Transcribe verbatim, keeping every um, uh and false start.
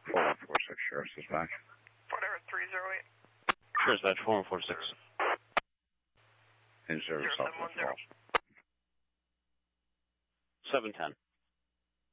four one four six, Sheriff's Dispatch. Whatever, three zero eight. Sheriff's Dispatch, four one four six. In service, Southwest Falls. seven ten.